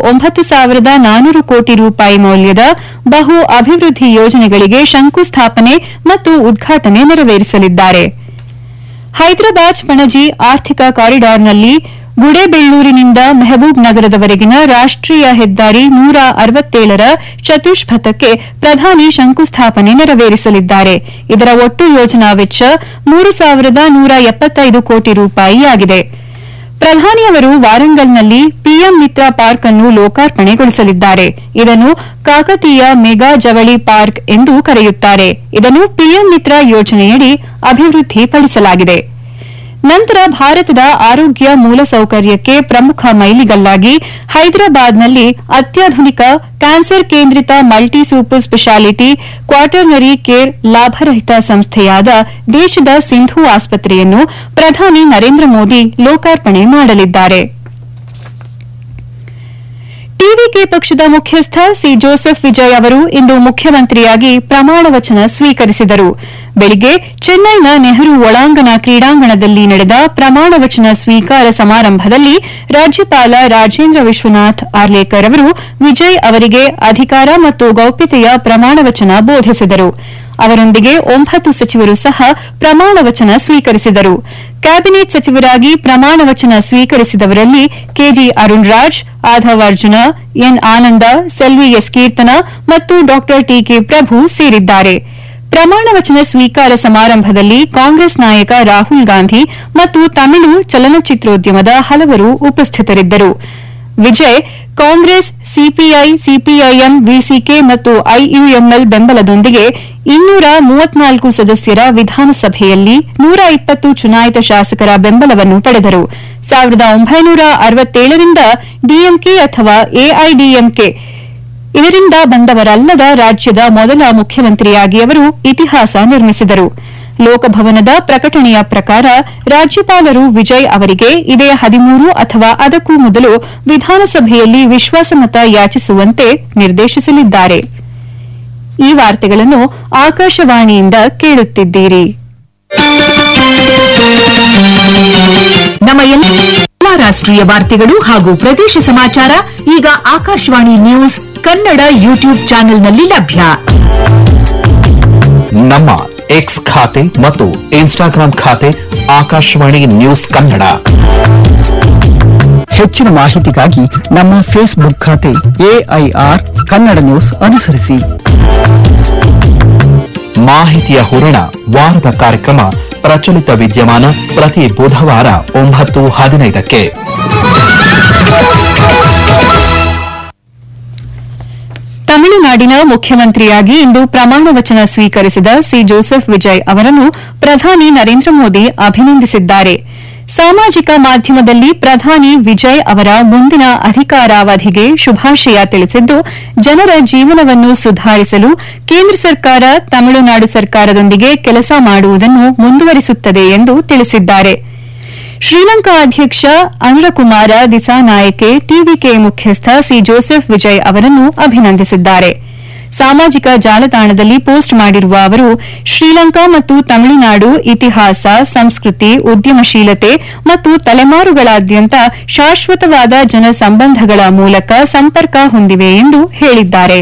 9,400 ಕೋಟಿ ರೂಪಾಯಿ ಮೌಲ್ಯದ ಬಹು ಅಭಿವೃದ್ಧಿ ಯೋಜನೆಗಳಿಗೆ ಶಂಕುಸ್ಥಾಪನೆ ಮತ್ತು ಉದ್ಘಾಟನೆ ನೆರವೇರಿಸಲಿದ್ದಾರೆ. ಹೈದರಾಬಾದ್ ಪಣಜಿ ಆರ್ಥಿಕ ಕಾರಿಡಾರ್ನಲ್ಲಿ ಗುಡೇಬೆಳ್ಳೂರಿನಿಂದ ಮೆಹಬೂಬ್ ನಗರದವರೆಗಿನ ರಾಷ್ಟೀಯ ಹೆದ್ದಾರಿ 167ರ ಚತುಷ್ಪಥಕ್ಕೆ ಪ್ರಧಾನಿ ಶಂಕುಸ್ಥಾಪನೆ ನೆರವೇರಿಸಲಿದ್ದಾರೆ. ಇದರ ಒಟ್ಟು ಯೋಜನಾ ವೆಚ್ಚ 3,175 ಕೋಟಿ ರೂಪಾಯಿಯಾಗಿದೆ. ಪ್ರಧಾನಿಯವರು ವಾರಂಗಲ್ನಲ್ಲಿ ಪಿಎಂ ಮಿತ್ರ ಪಾರ್ಕ್ ಅನ್ನು ಲೋಕಾರ್ಪಣೆಗೊಳಿಸಲಿದ್ದಾರೆ. ಇದನ್ನು ಕಾಕತೀಯ ಮೆಗಾ ಜವಳಿ ಪಾರ್ಕ್ ಎಂದು ಕರೆಯುತ್ತಾರೆ. ಇದನ್ನು ಪಿಎಂ ಮಿತ್ರ ಯೋಜನೆಯಡಿ ಅಭಿವೃದ್ಧಿಪಡಿಸಲಾಗಿದೆ. ನಂತರ ಭಾರತದ ಆರೋಗ್ಯ ಮೂಲಸೌಕರ್ಯಕ್ಕೆ ಪ್ರಮುಖ ಮೈಲಿಗಲ್ಲಾಗಿ ಹೈದರಾಬಾದ್ನಲ್ಲಿ ಅತ್ಯಾಧುನಿಕ ಕ್ಯಾನ್ಸರ್ ಕೇಂದ್ರಿತ multi super speciality quaternary care ಲಾಭರಹಿತ ಸಂಸ್ಥೆಯಾದ ದೇಶದ ಸಿಂಧು ಆಸ್ಪತ್ರೆಯನ್ನು ಪ್ರಧಾನಿ ನರೇಂದ್ರ ಮೋದಿ ಲೋಕಾರ್ಪಣೆ ಮಾಡಲಿದ್ದಾರೆ. ಟಿವಿಕೆ ಪಕ್ಷದ ಮುಖ್ಯಸ್ಥ ಸಿ ಜೋಸೆಫ್ ವಿಜಯ್ ಅವರು ಇಂದು ಮುಖ್ಯಮಂತ್ರಿಯಾಗಿ ಪ್ರಮಾಣ ವಚನ ಸ್ವೀಕರಿಸಿದರು. ಬೆಳಗ್ಗೆ ಚೆನ್ನೈನ ನೆಹರು ಒಳಾಂಗಣ ಕ್ರೀಡಾಂಗಣದಲ್ಲಿ ನಡೆದ ಪ್ರಮಾಣ ವಚನ ಸ್ವೀಕಾರ ಸಮಾರಂಭದಲ್ಲಿ ರಾಜ್ಯಪಾಲ ರಾಜೇಂದ್ರ ವಿಶ್ವನಾಥ್ ಆರ್ಲೇಕರ್ ಅವರು ವಿಜಯ್ ಅವರಿಗೆ ಅಧಿಕಾರ ಮತ್ತು ಗೌಪ್ಯತೆಯ ಪ್ರಮಾಣ ವಚನ ಬೋಧಿಸಿದರು. ಅವರೊಂದಿಗೆ 9 ಸಚಿವರು ಸಹ ಪ್ರಮಾಣ ವಚನ ಸ್ವೀಕರಿಸಿದರು. ಕ್ಯಾಬಿನೆಟ್ ಸಚಿವರಾಗಿ ಪ್ರಮಾಣ ವಚನ ಸ್ವೀಕರಿಸಿದವರಲ್ಲಿ ಕೆಜಿ ಅರುಣ್ ರಾಜ್, ಆಧವ್ ಅರ್ಜುನ, ಎನ್ ಆನಂದ, ಸೆಲ್ವಿ ಎಸ್ ಕೀರ್ತನ ಮತ್ತು ಡಾ ಟಿಕೆ ಪ್ರಭು ಸೇರಿದ್ದಾರೆ. ಪ್ರಮಾಣ ವಚನ ಸ್ವೀಕಾರ ಸಮಾರಂಭದಲ್ಲಿ ಕಾಂಗ್ರೆಸ್ ನಾಯಕ ರಾಹುಲ್ ಗಾಂಧಿ ಮತ್ತು ತಮಿಳು ಚಲನಚಿತ್ರೋದ್ಯಮದ ಹಲವರು ಉಪಸ್ಥಿತರಿದ್ದರು. Vijay Congress, CPI, CPIM, VCK ಮತ್ತು ಐಯುಎಂಎಲ್ ಬೆಂಬಲದೊಂದಿಗೆ 234 ಸದಸ್ಯರ ವಿಧಾನಸಭೆಯಲ್ಲಿ 120 ಚುನಾಯಿತ ಶಾಸಕರ ಬೆಂಬಲವನ್ನು ಪಡೆದರು. 1967ರಿಂದ ಡಿಎಂಕೆ ಅಥವಾ ಎಐಡಿಎಂಕೆ ಇದರಿಂದ ಬಂದವರಲ್ಲದ ರಾಜ್ಯದ ಮೊದಲ ಮುಖ್ಯಮಂತ್ರಿಯಾಗಿ ಅವರು ಇತಿಹಾಸ ನಿರ್ಮಿಸಿದರು. ಲೋಕಭವನದ ಪ್ರಕಟಣೆಯ ಪ್ರಕಾರ ರಾಜ್ಯಪಾಲರು ವಿಜಯ್ ಅವರಿಗೆ ಇದೇ 13 ಅಥವಾ ಅದಕ್ಕೂ ಮೊದಲು ವಿಧಾನಸಭೆಯಲ್ಲಿ ವಿಶ್ವಾಸಮತ ಯಾಚಿಸುವಂತೆ ನಿರ್ದೇಶಿಸಲಿದ್ದಾರೆ. ಈ ವಾರ್ತೆಗಳನ್ನು ಆಕಾಶವಾಣಿಯಿಂದ ಕೇಳುತ್ತಿದ್ದೀರಿ. ನಮ್ಮ ಎಲ್ಲಾ ರಾಷ್ಟ್ರೀಯ ವಾರ್ತೆಗಳು ಹಾಗೂ ಪ್ರದೇಶ ಸಮಾಚಾರ ಈಗ ಆಕಾಶವಾಣಿ ನ್ಯೂಸ್ ಕನ್ನಡ ಯೂಟ್ಯೂಬ್ ಚಾನೆಲ್ನಲ್ಲಿ ಲಭ್ಯ. ನಮ್ಮ ಎಕ್ಸ್ ಖಾತೆ ಮತ್ತು ಇನ್ಸ್ಟಾಗ್ರಾಂ ಖಾತೆ ಆಕಾಶವಾಣಿ ನ್ಯೂಸ್ ಕನ್ನಡ. ಹೆಚ್ಚಿನ ಮಾಹಿತಿಗಾಗಿ ನಮ್ಮ ಫೇಸ್ಬುಕ್ ಖಾತೆ ಎಐಆರ್ ಕನ್ನಡ ನ್ಯೂಸ್ ಅನುಸರಿಸಿ. ಮಾಹಿತಿಯ ಹೂರಣ ವಾರದ ಕಾರ್ಯಕ್ರಮ ಪ್ರಚಲಿತ ವಿದ್ಯಮಾನ ಪ್ರತಿ ಬುಧವಾರ 9:15ಕ್ಕೆ. ತಮಿಳುನಾಡಿನ ಮುಖ್ಯಮಂತ್ರಿಯಾಗಿ ಇಂದು ಪ್ರಮಾಣ ವಚನ ಸ್ವೀಕರಿಸಿದ ಸಿ ಜೋಸೆಫ್ ವಿಜಯ್ ಅವರನ್ನು ಪ್ರಧಾನಿ ನರೇಂದ್ರ ಮೋದಿ ಅಭಿನಂದಿಸಿದ್ದಾರೆ. ಸಾಮಾಜಿಕ ಮಾಧ್ಯಮದಲ್ಲಿ ಪ್ರಧಾನಿ ವಿಜಯ್ ಅವರ ಮುಂದಿನ ಅಧಿಕಾರಾವಧಿಗೆ ಶುಭಾಶಯ ತಿಳಿಸಿದ್ದು, ಜನರ ಜೀವನವನ್ನು ಸುಧಾರಿಸಲು ಕೇಂದ್ರ ಸರ್ಕಾರ ತಮಿಳುನಾಡು ಸರ್ಕಾರದೊಂದಿಗೆ ಕೆಲಸ ಮಾಡುವುದನ್ನು ಮುಂದುವರಿಸುತ್ತದೆ ಎಂದು ತಿಳಿಸಿದ್ದಾರೆ. ಶ್ರೀಲಂಕಾ ಅಧ್ಯಕ್ಷ ಅನುರಕುಮಾರ ದಿಸಾನಾಯಕೆ ಟಿವಿಕೆ ಮುಖ್ಯಸ್ಥ ಸಿ ಜೋಸೆಫ್ ವಿಜಯ್ ಅವರನ್ನು ಅಭಿನಂದಿಸಿದ್ದಾರೆ. ಸಾಮಾಜಿಕ ಜಾಲತಾಣದಲ್ಲಿ ಪೋಸ್ಟ್ ಮಾಡಿರುವ ಅವರು, ಶ್ರೀಲಂಕಾ ಮತ್ತು ತಮಿಳುನಾಡು ಇತಿಹಾಸ, ಸಂಸ್ಕೃತಿ, ಉದ್ಯಮಶೀಲತೆ ಮತ್ತು ತಲೆಮಾರುಗಳಾದ್ಯಂತ ಶಾಶ್ವತವಾದ ಜನಸಂಬಂಧಗಳ ಮೂಲಕ ಸಂಪರ್ಕ ಹೊಂದಿವೆ ಎಂದು ಹೇಳಿದ್ದಾರೆ.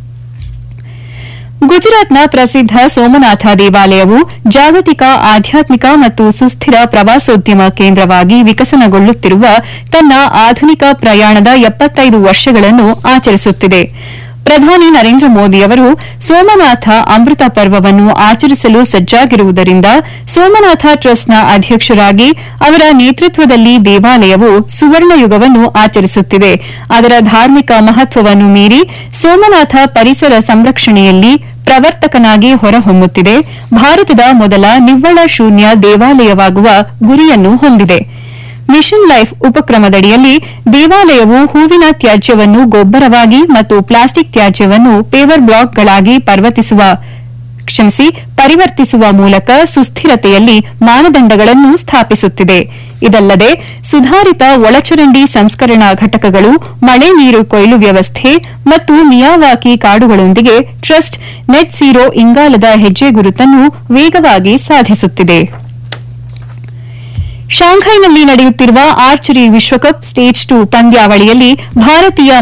ಗುಜರಾತ್ನ ಪ್ರಸಿದ್ಧ ಸೋಮನಾಥ ದೇವಾಲಯವು ಜಾಗತಿಕ ಆಧ್ಯಾತ್ಮಿಕ ಮತ್ತು ಸುಸ್ಥಿರ ಪ್ರವಾಸೋದ್ಯಮ ಕೇಂದ್ರವಾಗಿ ವಿಕಸನಗೊಳ್ಳುತ್ತಿರುವ ತನ್ನ ಆಧುನಿಕ ಪ್ರಯಾಣದ 75 ವರ್ಷಗಳನ್ನು ಆಚರಿಸುತ್ತಿದೆ. ಪ್ರಧಾನಿ ನರೇಂದ್ರ ಮೋದಿ ಅವರು ಸೋಮನಾಥ ಅಮೃತ ಪರ್ವವನ್ನು ಆಚರಿಸಲು ಸಜ್ಜಾಗಿರುವುದರಿಂದ ಸೋಮನಾಥ ಟ್ರಸ್ಟ್ನ ಅಧ್ಯಕ್ಷರಾಗಿ ಅವರ ನೇತೃತ್ವದಲ್ಲಿ ದೇವಾಲಯವು ಸುವರ್ಣಯುಗವನ್ನು ಆಚರಿಸುತ್ತಿದೆ. ಅದರ ಧಾರ್ಮಿಕ ಮಹತ್ವವನ್ನು ಮೀರಿ ಸೋಮನಾಥ ಪರಿಸರ ಸಂರಕ್ಷಣೆಯಲ್ಲಿ ಪ್ರವರ್ತಕನಾಗಿ ಹೊರಹೊಮ್ಮುತ್ತಿದೆ. ಭಾರತದ ಮೊದಲ ನಿವ್ವಳ ಶೂನ್ಯ ದೇವಾಲಯವಾಗುವ ಗುರಿಯನ್ನು ಹೊಂದಿದೆ. ಮಿಷನ್ ಲೈಫ್ ಉಪಕ್ರಮದಡಿಯಲ್ಲಿ ದೇವಾಲಯವು ಹೂವಿನ ತ್ಯಾಜ್ಯವನ್ನು ಗೊಬ್ಬರವಾಗಿ ಮತ್ತು ಪ್ಲಾಸ್ಟಿಕ್ ತ್ಯಾಜ್ಯವನ್ನು ಪೇವರ್ ಬ್ಲಾಕ್ಗಳಾಗಿ ಪರಿವರ್ತಿಸುವ ಮೂಲಕ ಸುಸ್ಥಿರತೆಯಲ್ಲಿ ಮಾನದಂಡಗಳನ್ನು ಸ್ಥಾಪಿಸುತ್ತಿದೆ. ಇದಲ್ಲದೆ ಸುಧಾರಿತ ಒಳಚರಂಡಿ ಸಂಸ್ಕರಣಾ ಘಟಕಗಳು, ಮಳೆ ನೀರು ಕೊಯ್ಲು ವ್ಯವಸ್ಥೆ ಮತ್ತು ಮಿಯಾವಾಕಿ ಕಾಡುಗಳೊಂದಿಗೆ ಟ್ರಸ್ಟ್ ನೆಟ್ ಝೀರೋ ಇಂಗಾಲದ ಹೆಜ್ಜೆ ಗುರುತನ್ನು ವೇಗವಾಗಿ ಸಾಧಿಸುತ್ತಿದೆ. ಶಾಂಘೈನಲ್ಲಿ ನಡೆಯುತ್ತಿರುವ ಆರ್ಚರಿ ವಿಶ್ವಕಪ್ ಸ್ಟೇಜ್ 2 ಪಂದ್ಯಾವಳಿಯಲ್ಲಿ ಭಾರತೀಯ